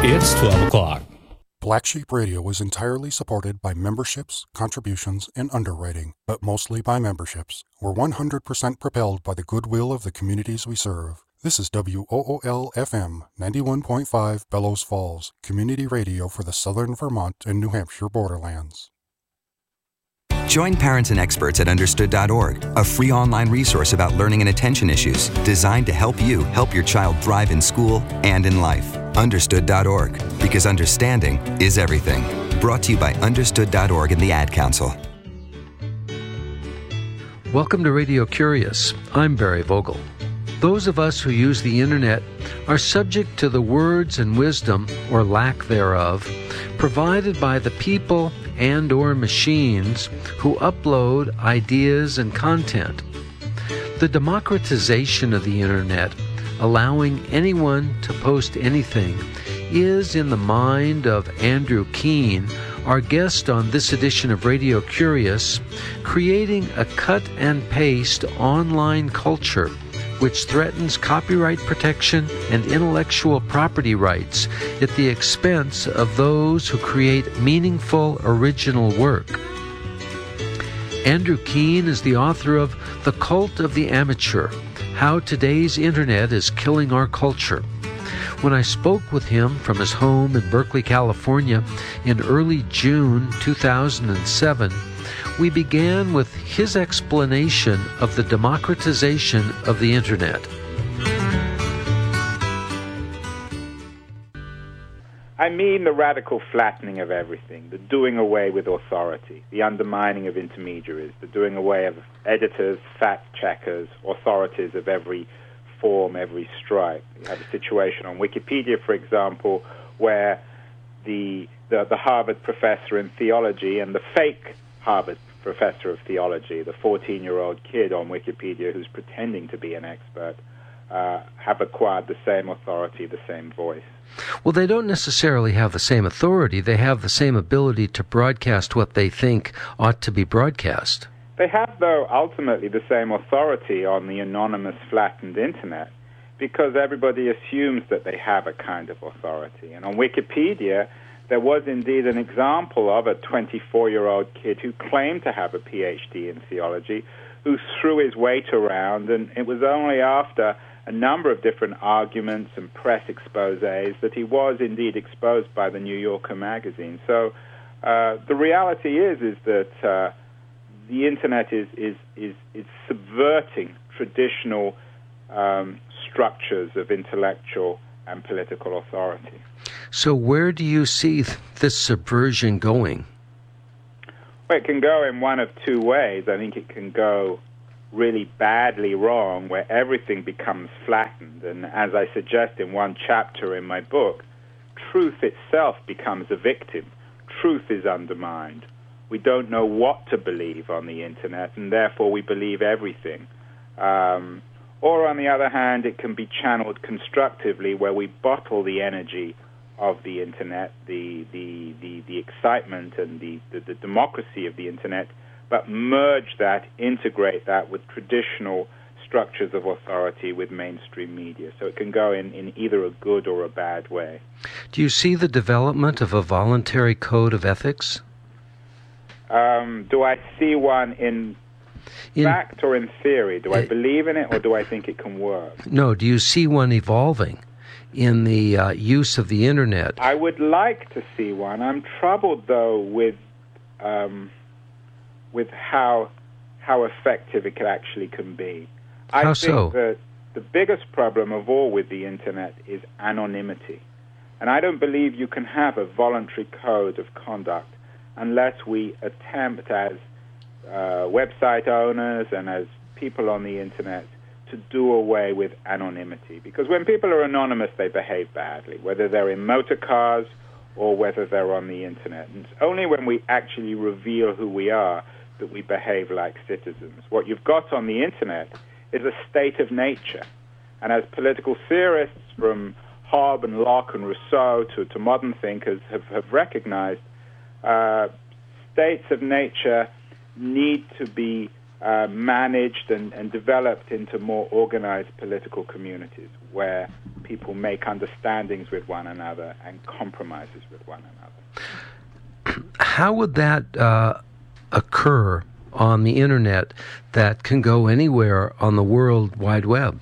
It's 12 o'clock. Black Sheep Radio is entirely supported by memberships, contributions, and underwriting, but mostly by memberships. We're 100% propelled by the goodwill of the communities we serve. This is WOOL-FM 91.5 Bellows Falls, community radio for the southern Vermont and New Hampshire borderlands. Join parents and experts at Understood.org, a free online resource about learning and attention issues designed to help you help your child thrive in school and in life. Understood.org, because understanding is everything. Brought to you by Understood.org and the Ad Council. Welcome to Radio Curious. I'm Barry Vogel. Those of us who use the internet are subject to the words and wisdom, or lack thereof, provided by the people and or machines who upload ideas and content. The democratization of the internet, allowing anyone to post anything, is, in the mind of Andrew Keen, our guest on this edition of Radio Curious, creating a cut-and-paste online culture which threatens copyright protection and intellectual property rights at the expense of those who create meaningful original work. Andrew Keen is the author of The Cult of the Amateur: How Today's Internet is Killing Our Culture. When I spoke with him from his home in Berkeley, California in early June 2007, we began with his explanation of the democratization of the Internet. I mean the radical flattening of everything, the doing away with authority, the undermining of intermediaries, the doing away of editors, fact-checkers, authorities of every form, every stripe. You have a situation on Wikipedia, for example, where the Harvard professor in theology and the fake Harvard professor of theology, the 14-year-old kid on Wikipedia who's pretending to be an expert, have acquired the same authority, the same voice. Well, they don't necessarily have the same authority. They have the same ability to broadcast what they think ought to be broadcast. They have, though, ultimately the same authority on the anonymous, flattened Internet, because everybody assumes that they have a kind of authority. And on Wikipedia, there was indeed an example of a 24-year-old kid who claimed to have a PhD in theology, who threw his weight around, and it was only after a number of different arguments and press exposés that he was indeed exposed by the New Yorker magazine. So the reality is that the Internet is subverting traditional structures of intellectual and political authority. So where do you see this subversion going? Well, it can go in one of two ways. I think it can go really badly wrong, where everything becomes flattened. And as I suggest in one chapter in my book, truth itself becomes a victim. Truth is undermined. We don't know what to believe on the Internet, and therefore we believe everything. Or, on the other hand, it can be channeled constructively, where we bottle the energy of the Internet, the excitement and the democracy of the Internet, but merge that, integrate that with traditional structures of authority with mainstream media. So it can go in either a good or a bad way. Do you see the development of a voluntary code of ethics? Do I see one in fact or in theory? Do I believe in it, or do I think it can work? No, do you see one evolving in the use of the Internet? I would like to see one. I'm troubled, though, with how effective it actually can be. How so? I think that the biggest problem of all with the Internet is anonymity. And I don't believe you can have a voluntary code of conduct unless we attempt as website owners and as people on the Internet to do away with anonymity. Because when people are anonymous, they behave badly, whether they're in motor cars or whether they're on the Internet. And it's only when we actually reveal who we are that we behave like citizens. What you've got on the Internet is a state of nature. And as political theorists from Hobbes and Locke and Rousseau to modern thinkers have recognized, states of nature need to be managed and developed into more organized political communities where people make understandings with one another and compromises with one another. How would that occur on the internet that can go anywhere on the World Wide Web?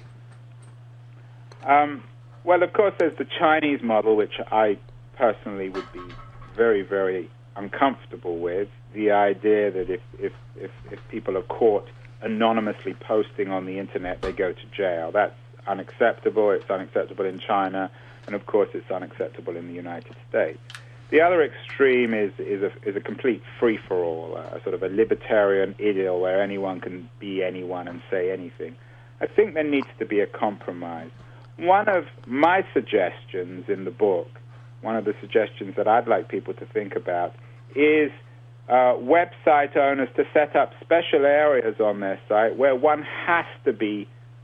Well, of course, there's the Chinese model, which I personally would be very, very uncomfortable with. The idea that if people are caught anonymously posting on the internet, they go to jail. That's unacceptable. It's unacceptable in China, and of course, it's unacceptable in the United States. The other extreme is a complete free-for-all, a sort of a libertarian idyll where anyone can be anyone and say anything. I think there needs to be a compromise. One of my suggestions in the book, one of the suggestions that I'd like people to think about, is website owners to set up special areas on their site where one has to be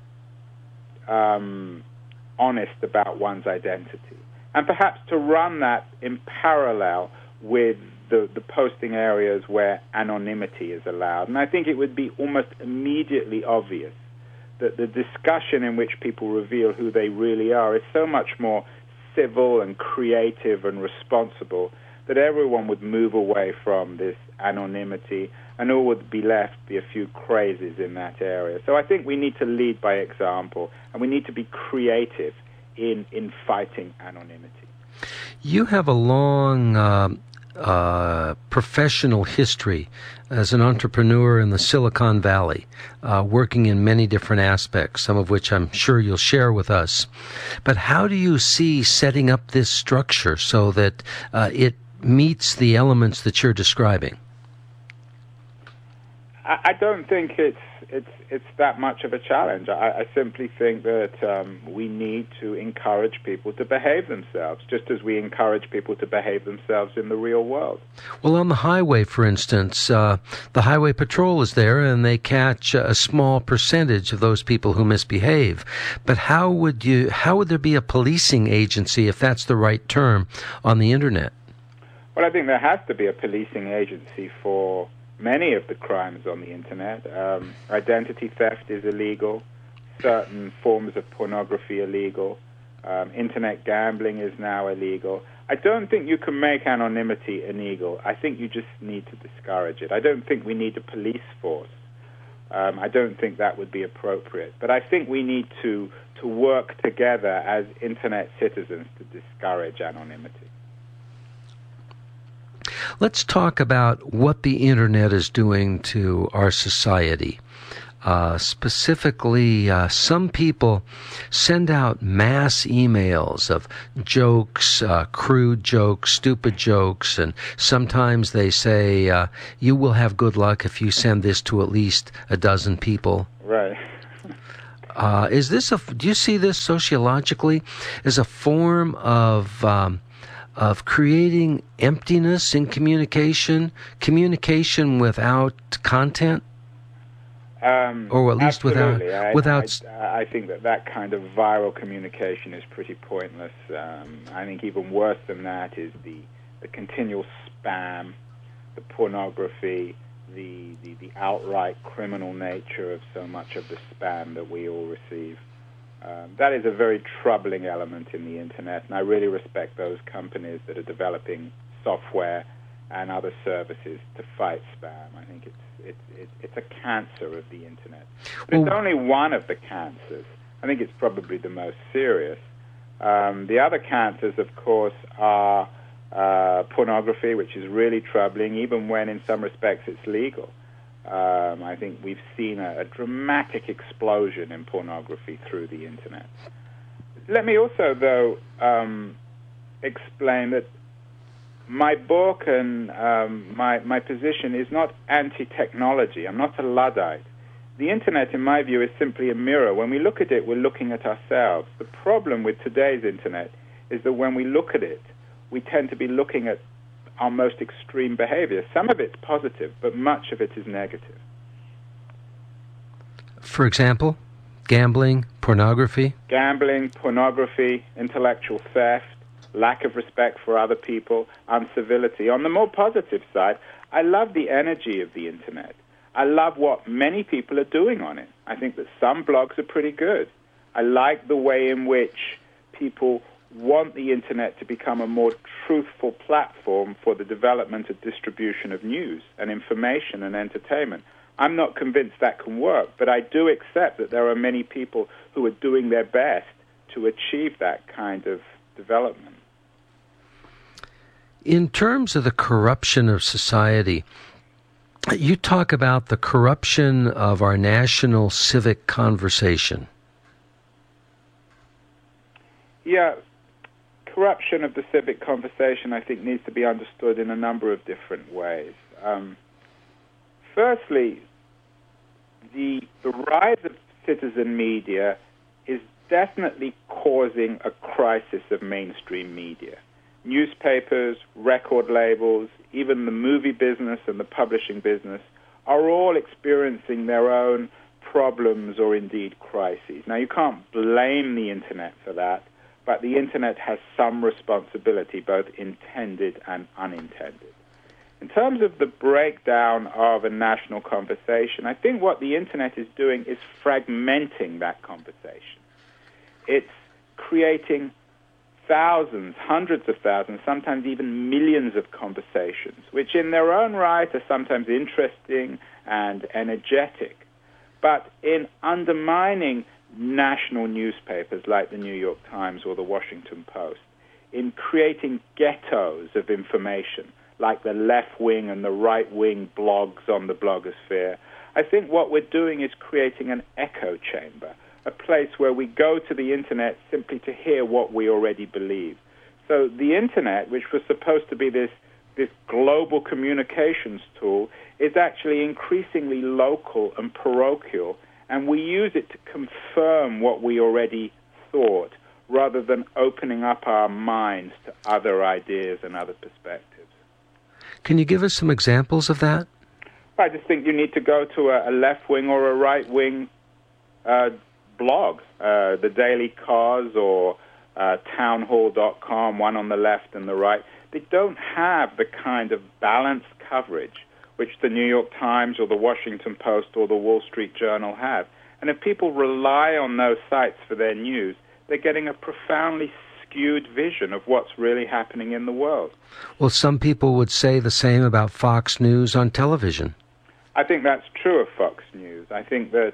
honest about one's identity, and perhaps to run that in parallel with the posting areas where anonymity is allowed. And I think it would be almost immediately obvious that the discussion in which people reveal who they really are is so much more civil and creative and responsible that everyone would move away from this anonymity, and all would be left be a few crazies in that area. So I think we need to lead by example, and we need to be creative in fighting anonymity. You have a long professional history as an entrepreneur in the Silicon Valley, working in many different aspects, some of which I'm sure you'll share with us. But how do you see setting up this structure so that it meets the elements that you're describing? I don't think it's that much of a challenge. I simply think that we need to encourage people to behave themselves, just as we encourage people to behave themselves in the real world. Well, on the highway, for instance, the highway patrol is there, and they catch a small percentage of those people who misbehave. But how would there be a policing agency, if that's the right term, on the internet? Well, I think there has to be a policing agency for many of the crimes on the internet. Identity theft is illegal. Certain forms of pornography are illegal. Internet gambling is now illegal. I don't think you can make anonymity illegal. I think you just need to discourage it. I don't think we need a police force. I don't think that would be appropriate. But I think we need to work together as internet citizens to discourage anonymity. Let's talk about what the internet is doing to our society. Specifically, some people send out mass emails of jokes, crude jokes, stupid jokes, and sometimes they say, you will have good luck if you send this to at least a dozen people. Right. Do you see this sociologically as a form of creating emptiness in communication without content? Or at least absolutely. without... I think that kind of viral communication is pretty pointless. I think even worse than that is the continual spam, the pornography, the outright criminal nature of so much of the spam that we all receive. That is a very troubling element in the internet, and I really respect those companies that are developing software and other services to fight spam. I think it's a cancer of the internet. But it's only one of the cancers. I think it's probably the most serious. The other cancers, of course, are pornography, which is really troubling, even when in some respects it's legal. I think we've seen a dramatic explosion in pornography through the internet. Let me also, though, explain that my book and my position is not anti-technology. I'm not a Luddite. The internet, in my view, is simply a mirror. When we look at it, we're looking at ourselves. The problem with today's internet is that when we look at it, we tend to be looking at our most extreme behavior. Some of it's positive, but much of it is negative. For example, gambling, pornography? Gambling, pornography, intellectual theft, lack of respect for other people, uncivility. On the more positive side, I love the energy of the internet. I love what many people are doing on it. I think that some blogs are pretty good. I like the way in which people want the internet to become a more truthful platform for the development and distribution of news and information and entertainment. I'm not convinced that can work, but I do accept that there are many people who are doing their best to achieve that kind of development. In terms of the corruption of society, you talk about the corruption of our national civic conversation. Yeah, corruption of the civic conversation, I think, needs to be understood in a number of different ways. Firstly, the rise of citizen media is definitely causing a crisis of mainstream media. Newspapers, record labels, even the movie business and the publishing business are all experiencing their own problems or indeed crises. Now, you can't blame the internet for that, but the internet has some responsibility, both intended and unintended. In terms of the breakdown of a national conversation, I think what the internet is doing is fragmenting that conversation. It's creating thousands, hundreds of thousands, sometimes even millions of conversations, which in their own right are sometimes interesting and energetic. But in undermining national newspapers like the New York Times or the Washington Post, in creating ghettos of information like the left-wing and the right-wing blogs on the blogosphere, I think what we're doing is creating an echo chamber, a place where we go to the internet simply to hear what we already believe. So the internet, which was supposed to be this global communications tool, is actually increasingly local and parochial, and we use it to confirm what we already thought rather than opening up our minds to other ideas and other perspectives. Can you give us some examples of that? I just think you need to go to a left-wing or a right-wing blog, the Daily Cause or townhall.com, one on the left and the right. They don't have the kind of balanced coverage which the New York Times or the Washington Post or the Wall Street Journal have. And if people rely on those sites for their news, they're getting a profoundly skewed vision of what's really happening in the world. Well, some people would say the same about Fox News on television. I think that's true of Fox News. I think that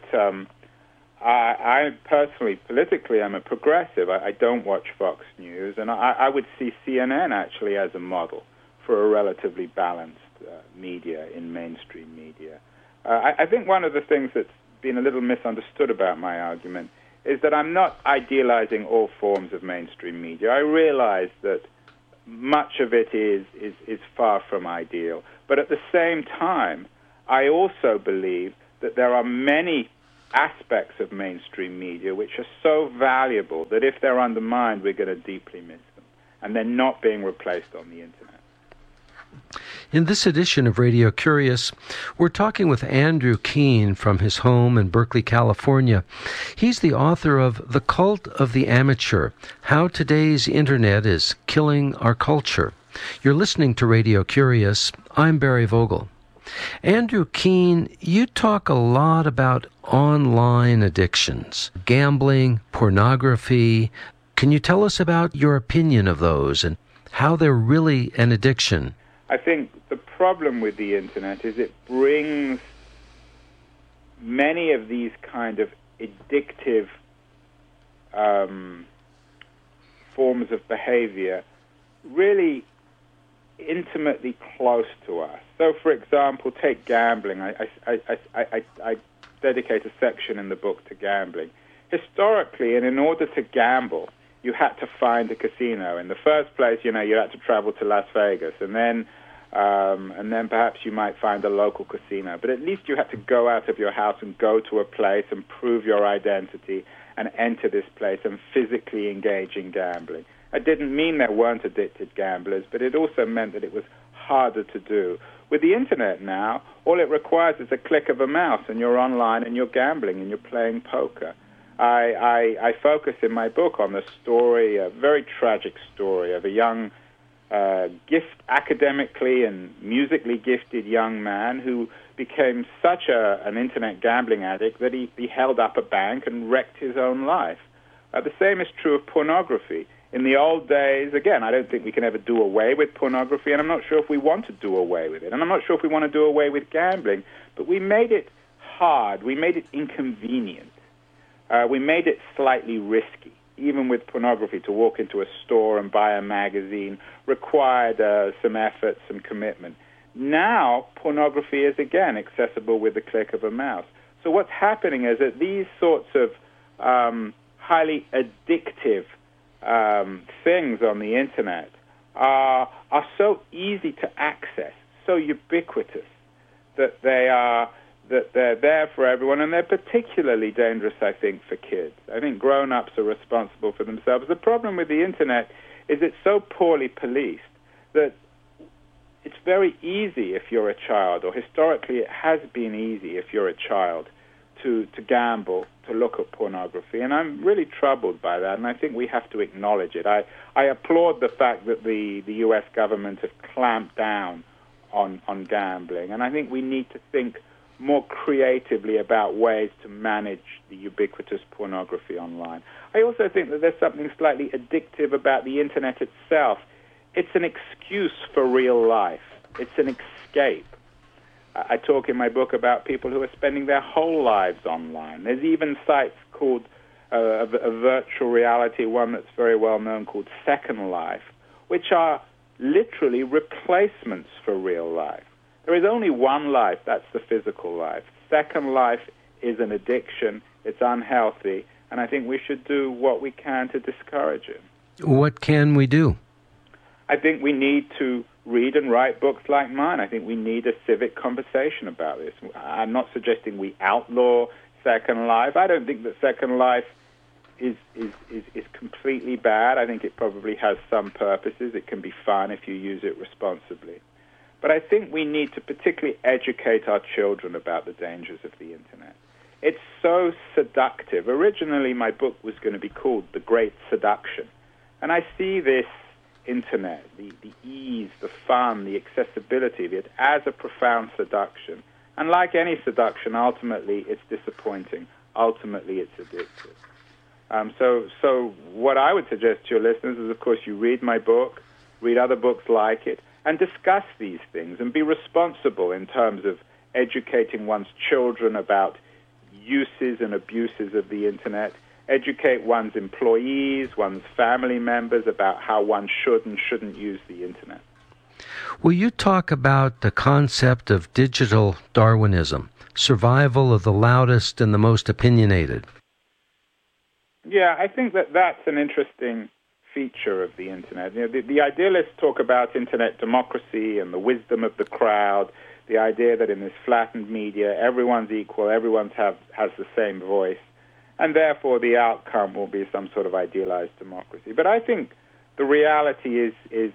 I personally, politically, I'm a progressive. I don't watch Fox News, and I would see CNN actually as a model for a relatively balanced media in mainstream media. I think one of the things that's been a little misunderstood about my argument is that I'm not idealizing all forms of mainstream media. I realize that much of it is far from ideal, but at the same time, I also believe that there are many aspects of mainstream media which are so valuable that if they're undermined, we're going to deeply miss them, and they're not being replaced on the internet. In this edition of Radio Curious, we're talking with Andrew Keen from his home in Berkeley, California. He's the author of The Cult of the Amateur, How Today's Internet is Killing Our Culture. You're listening to Radio Curious. I'm Barry Vogel. Andrew Keen, you talk a lot about online addictions, gambling, pornography. Can you tell us about your opinion of those and how they're really an addiction? I think the problem with the internet is it brings many of these kind of addictive forms of behavior really intimately close to us. So, for example, take gambling. I dedicate a section in the book to gambling. Historically, and in order to gamble, you had to find a casino. In the first place, you had to travel to Las Vegas, and then perhaps you might find a local casino. But at least you had to go out of your house and go to a place and prove your identity and enter this place and physically engage in gambling. It didn't mean there weren't addicted gamblers, but it also meant that it was harder to do. With the internet now, all it requires is a click of a mouse, and you're online and you're gambling and you're playing poker. I focus in my book on the story, a very tragic story of a young, academically and musically gifted young man who became such an internet gambling addict that he held up a bank and wrecked his own life. The same is true of pornography. In the old days, again, I don't think we can ever do away with pornography, and I'm not sure if we want to do away with it. And I'm not sure if we want to do away with gambling, but we made it hard. We made it inconvenient. We made it slightly risky. Even with pornography, to walk into a store and buy a magazine required some effort, some commitment. Now, pornography is, again, accessible with the click of a mouse. So what's happening is that these sorts of highly addictive things on the Internet are so easy to access, so ubiquitous, that they're there for everyone, and they're particularly dangerous, I think, for kids. I think grown-ups are responsible for themselves. The problem with the Internet is it's so poorly policed that it's very easy if you're a child, or historically it has been easy if you're a child, to gamble, to look at pornography. And I'm really troubled by that, and I think we have to acknowledge it. I applaud the fact that the U.S. government has clamped down on gambling, and I think we need to think more creatively about ways to manage the ubiquitous pornography online. I also think that there's something slightly addictive about the Internet itself. It's an excuse for real life. It's an escape. I talk in my book about people who are spending their whole lives online. There's even sites called a virtual reality, one that's very well known, called Second Life, which are literally replacements for real life. There is only one life, that's the physical life. Second life is an addiction, it's unhealthy, and I think we should do what we can to discourage it. What can we do? I think we need to read and write books like mine. I think we need a civic conversation about this. I'm not suggesting we outlaw Second Life. I don't think that Second Life is completely bad. I think it probably has some purposes. It can be fun if you use it responsibly. But I think we need to particularly educate our children about the dangers of the Internet. It's so seductive. Originally, my book was going to be called The Great Seduction. And I see this Internet, the ease, the fun, the accessibility of it as a profound seduction. And like any seduction, ultimately, it's disappointing. Ultimately, it's addictive. So what I would suggest to your listeners is, of course, you read my book, read other books like it, and discuss these things and be responsible in terms of educating one's children about uses and abuses of the Internet, educate one's employees, one's family members about how one should and shouldn't use the Internet. Will you talk about the concept of digital Darwinism, survival of the loudest and the most opinionated? Yeah, I think that that's an interesting feature of the Internet. You know, the idealists talk about Internet democracy and the wisdom of the crowd, the idea that in this flattened media, everyone's equal, everyone has the same voice, and therefore the outcome will be some sort of idealized democracy. But I think the reality is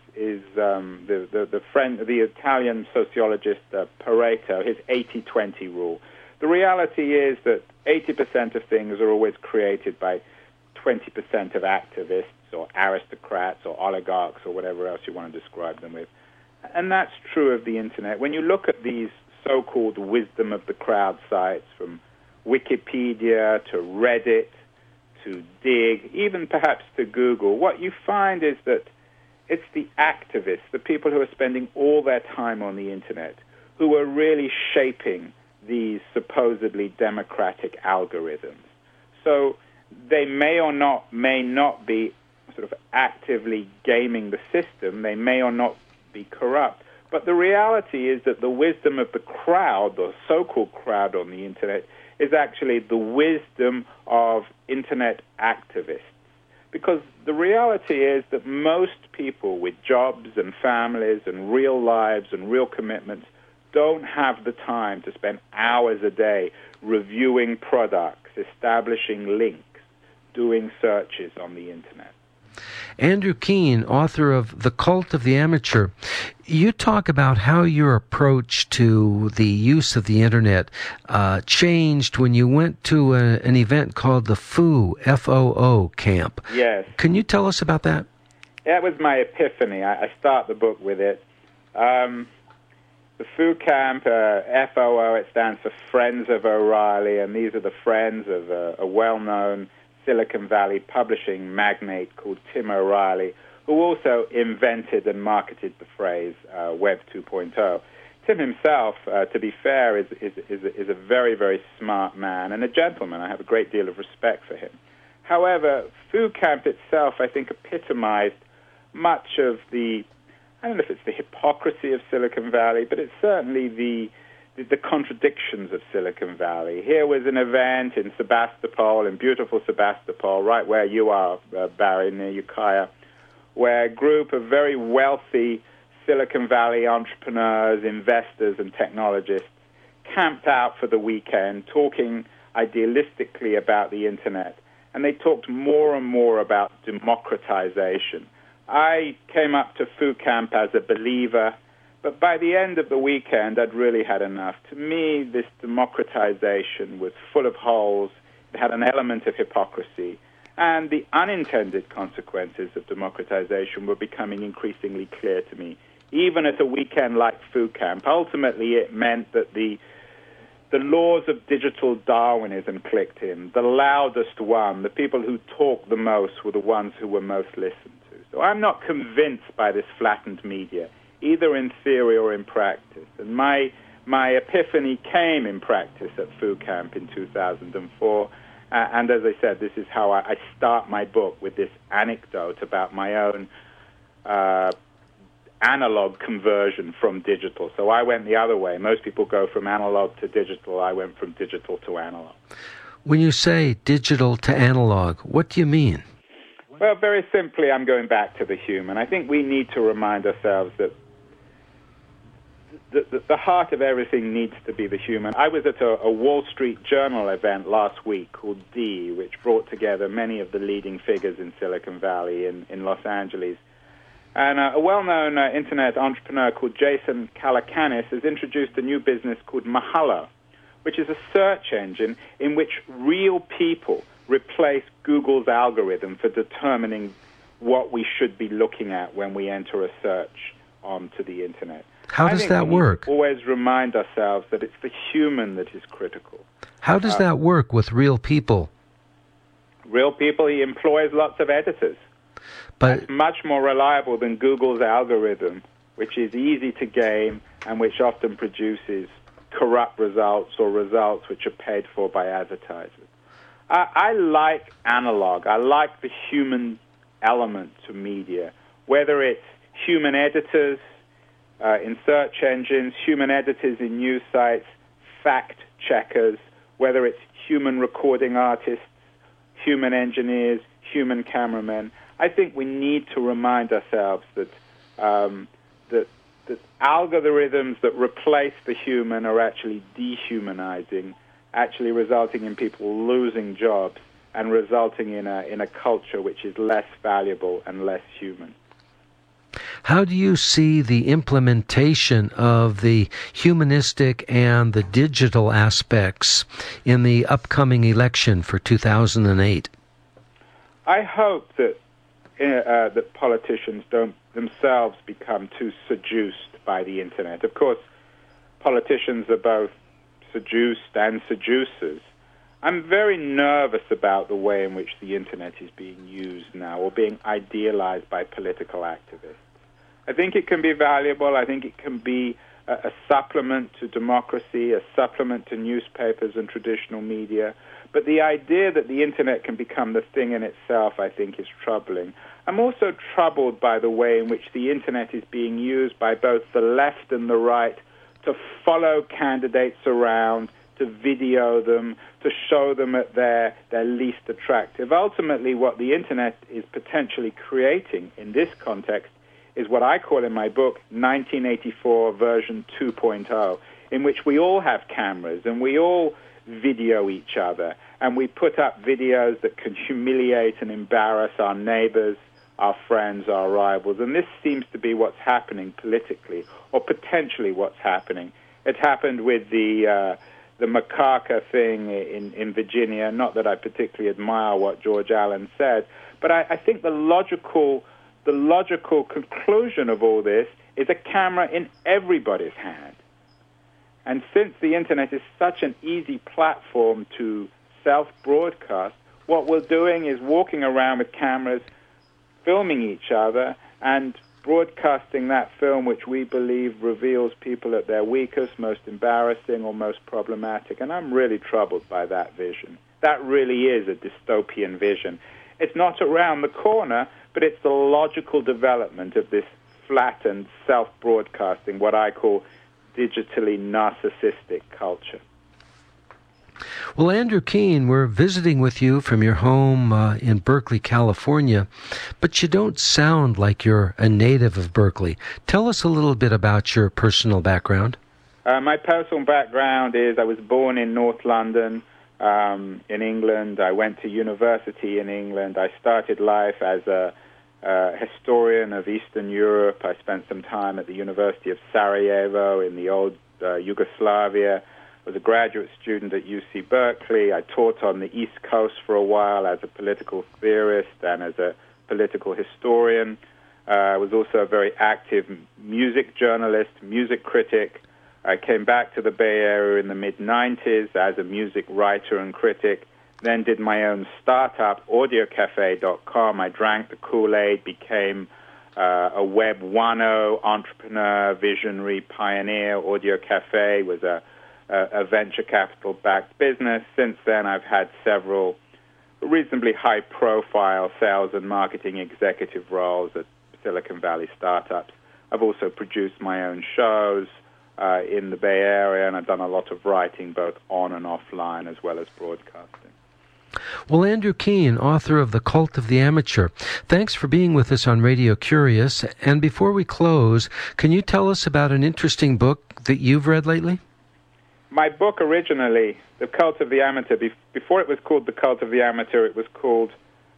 the Italian sociologist Pareto, his 80-20 rule. The reality is that 80% of things are always created by 20% of activists or aristocrats or oligarchs or whatever else you want to describe them with. And that's true of the Internet. When you look at these so-called wisdom of the crowd sites, from Wikipedia to Reddit to Dig, even perhaps to Google, what you find is that it's the activists, the people who are spending all their time on the Internet, who are really shaping these supposedly democratic algorithms. So they may not be sort of actively gaming the system. They may or not be corrupt. But the reality is that the wisdom of the crowd, the so-called crowd on the Internet, is actually the wisdom of Internet activists. Because the reality is that most people with jobs and families and real lives and real commitments don't have the time to spend hours a day reviewing products, establishing links, doing searches on the Internet. Andrew Keen, author of The Cult of the Amateur, you talk about how your approach to the use of the Internet changed when you went to an event called the FOO, F-O-O camp. Yes. Can you tell us about that? That was my epiphany. I start the book with it. The FOO camp, F-O-O, it stands for Friends of O'Reilly, and these are the friends of a well-known Silicon Valley publishing magnate called Tim O'Reilly, who also invented and marketed the phrase Web 2.0. Tim himself, to be fair, is a very, very smart man and a gentleman. I have a great deal of respect for him. However, FoodCamp itself, I think, epitomized much of the, I don't know if it's the hypocrisy of Silicon Valley, but it's certainly the contradictions of Silicon Valley. Here was an event in Sebastopol, in beautiful Sebastopol, right where you are, Barry, near Ukiah, where a group of very wealthy Silicon Valley entrepreneurs, investors, and technologists camped out for the weekend, talking idealistically about the Internet, and they talked more and more about democratization. I came up to FoodCamp as a believer, but by the end of the weekend, I'd really had enough. To me, this democratization was full of holes. It had an element of hypocrisy. And the unintended consequences of democratization were becoming increasingly clear to me. Even at a weekend like FoodCamp, ultimately it meant that the laws of digital Darwinism clicked in. The loudest one, the people who talked the most, were the ones who were most listened to. So I'm not convinced by this flattened media, either in theory or in practice. And my epiphany came in practice at FoodCamp in 2004. And as I said, this is how I start my book, with this anecdote about my own analog conversion from digital. So I went the other way. Most people go from analog to digital. I went from digital to analog. When you say digital to analog, what do you mean? Well, very simply, I'm going back to the human. I think we need to remind ourselves that the heart of everything needs to be the human. I was at a Wall Street Journal event last week called D, which brought together many of the leading figures in Silicon Valley in Los Angeles. And a well-known internet entrepreneur called Jason Calacanis has introduced a new business called Mahalo, which is a search engine in which real people replace Google's algorithm for determining what we should be looking at when we enter a search onto the internet. How does that work? We always remind ourselves that it's the human that is critical. How does that work with real people? Real people, he employs lots of editors. But that's much more reliable than Google's algorithm, which is easy to game and which often produces corrupt results or results which are paid for by advertisers. I like analog. I like the human element to media, whether it's human editors in search engines, human editors in news sites, fact checkers, whether it's human recording artists, human engineers, human cameramen. I think we need to remind ourselves that that algorithms that replace the human are actually dehumanizing, actually resulting in people losing jobs and resulting in a culture which is less valuable and less human. How do you see the implementation of the humanistic and the digital aspects in the upcoming election for 2008? I hope that that politicians don't themselves become too seduced by the Internet. Of course, politicians are both seduced and seducers. I'm very nervous about the way in which the Internet is being used now, or being idealized by political activists. I think it can be valuable. I think it can be a supplement to democracy, a supplement to newspapers and traditional media. But the idea that the Internet can become the thing in itself, I think, is troubling. I'm also troubled by the way in which the Internet is being used by both the left and the right to follow candidates around, to video them, to show them at their least attractive. Ultimately, what the Internet is potentially creating in this context is what I call in my book 1984 version 2.0, in which we all have cameras and we all video each other, and we put up videos that can humiliate and embarrass our neighbors, our friends, our rivals. And this seems to be what's happening politically, or potentially what's happening. It happened with the macaca thing in Virginia. Not that I particularly admire what George Allen said, but I think the logical conclusion of all this is a camera in everybody's hand. And since the Internet is such an easy platform to self-broadcast, what we're doing is walking around with cameras, filming each other, and broadcasting that film which we believe reveals people at their weakest, most embarrassing, or most problematic. And I'm really troubled by that vision. That really is a dystopian vision. It's not around the corner, but it's the logical development of this flattened self-broadcasting, what I call digitally narcissistic culture. Well, Andrew Keen, we're visiting with you from your home in Berkeley, California, but you don't sound like you're a native of Berkeley. Tell us a little bit about your personal background. My personal background is I was born in North London, in England. I went to university in England. I started life as a historian of Eastern Europe. I spent some time at the University of Sarajevo in the old Yugoslavia. I was a graduate student at UC Berkeley. I taught on the East Coast for a while as a political theorist and as a political historian. I was also a very active music journalist, music critic. I came back to the Bay Area in the mid-90s as a music writer and critic, then did my own startup, audiocafe.com. I drank the Kool-Aid, became a Web 1.0 entrepreneur, visionary, pioneer. Audio Cafe was a venture capital-backed business. Since then, I've had several reasonably high-profile sales and marketing executive roles at Silicon Valley startups. I've also produced my own shows in the Bay Area, and I've done a lot of writing both on and offline as well as broadcasting. Well, Andrew Keen, author of The Cult of the Amateur, thanks for being with us on Radio Curious. And before we close, can you tell us about an interesting book that you've read lately? My book originally, The Cult of the Amateur, before it was called The Cult of the Amateur, it was called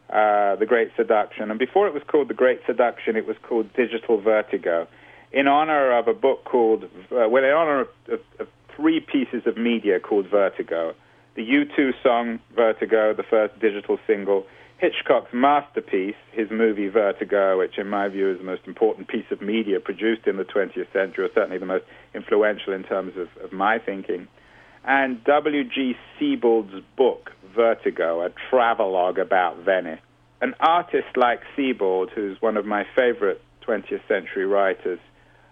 The Great Seduction. And before it was called The Great Seduction, it was called Digital Vertigo, in honor of a book called, in honor of three pieces of media called Vertigo. The U2 song Vertigo, the first digital single, Hitchcock's masterpiece, his movie Vertigo, which in my view is the most important piece of media produced in the 20th century, or certainly the most influential in terms of my thinking, and W.G. Sebald's book, Vertigo, a travelogue about Venice. An artist like Sebald, who's one of my favorite 20th century writers,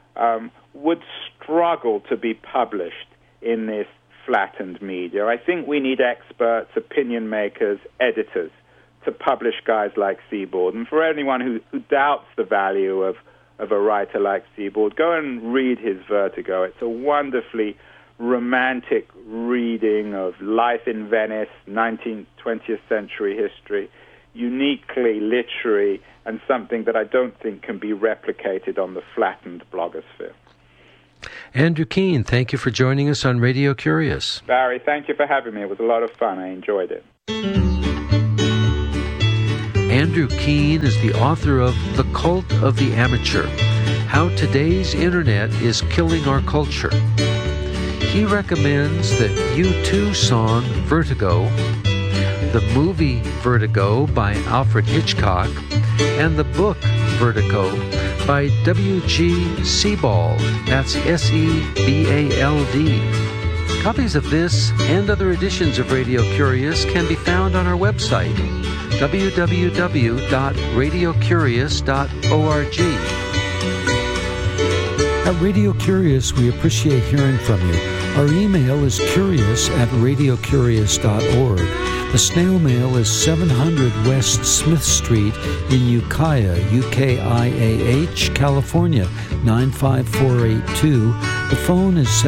would struggle to be published in this flattened media. I think we need experts, opinion makers, editors to publish guys like Sebald. And for anyone who doubts the value of a writer like Sebald, go and read his Vertigo. It's a wonderfully romantic reading of life in Venice, 19th, 20th century history, uniquely literary, and something that I don't think can be replicated on the flattened blogosphere. Andrew Keen, thank you for joining us on Radio Curious. Barry, thank you for having me. It was a lot of fun. I enjoyed it. Andrew Keen is the author of The Cult of the Amateur, How Today's Internet is Killing Our Culture. He recommends the U2 song Vertigo, the movie Vertigo by Alfred Hitchcock, and the book Vertigo by W.G. Sebald, that's S-E-B-A-L-D. Copies of this and other editions of Radio Curious can be found on our website, www.radiocurious.org. At Radio Curious, we appreciate hearing from you. Our email is curious@radiocurious.org. The snail mail is 700 West Smith Street in Ukiah, UKIAH, California, 95482. The phone is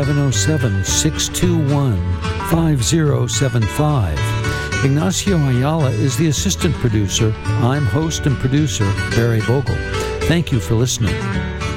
707-621-5075. Ignacio Ayala is the assistant producer. I'm host and producer, Barry Vogel. Thank you for listening.